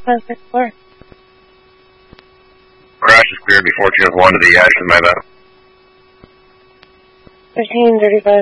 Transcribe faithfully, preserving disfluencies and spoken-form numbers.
on sixth floor. Crash is cleared before two one to the Ashton, my bad. thirteen thirty-five.